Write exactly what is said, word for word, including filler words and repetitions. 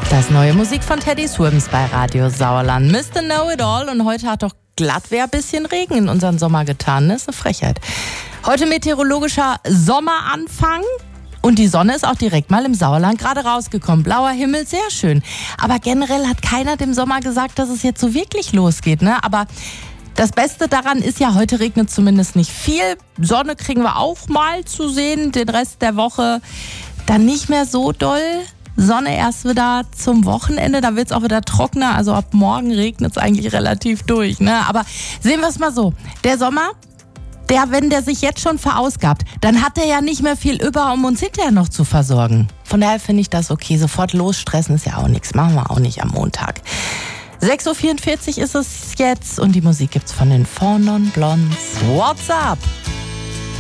Das neue Musik von Teddy Swims bei Radio Sauerland. Mister Know-It-All. Und heute hat doch glatt wer ein bisschen Regen in unseren Sommer getan. Das ist eine Frechheit. Heute meteorologischer Sommeranfang. Und die Sonne ist auch direkt mal im Sauerland gerade rausgekommen. Blauer Himmel, sehr schön. Aber generell hat keiner dem Sommer gesagt, dass es jetzt so wirklich losgeht, ne? Aber das Beste daran ist ja, heute regnet zumindest nicht viel. Sonne kriegen wir auch mal zu sehen. Den Rest der Woche dann nicht mehr so doll. Sonne erst wieder zum Wochenende, da wird es auch wieder trockener. Also ab morgen regnet es eigentlich relativ durch, ne? Aber sehen wir es mal so. Der Sommer, der, wenn der sich jetzt schon verausgabt, dann hat er ja nicht mehr viel über, um uns hinterher noch zu versorgen. Von daher finde ich das okay. Sofort losstressen ist ja auch nichts. Machen wir auch nicht am Montag. sechs Uhr vierundvierzig ist es jetzt und die Musik gibt's von den Four Non Blondes. What's up?